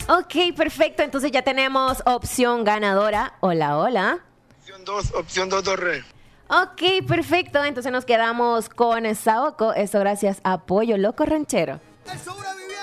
Ok, perfecto. Entonces ya tenemos opción ganadora. Hola, hola. Opción 2, do, re. Ok, perfecto. Entonces nos quedamos con Saoko. Eso gracias a Pollo Loco Ranchero. El sobreviviente.